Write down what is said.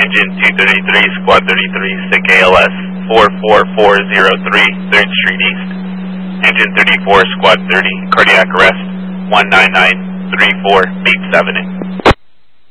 Engine 233, Squad 33, SICK ALS 44403, 3rd Street East. Engine 34, Squad 30, cardiac arrest 19934, mate 7.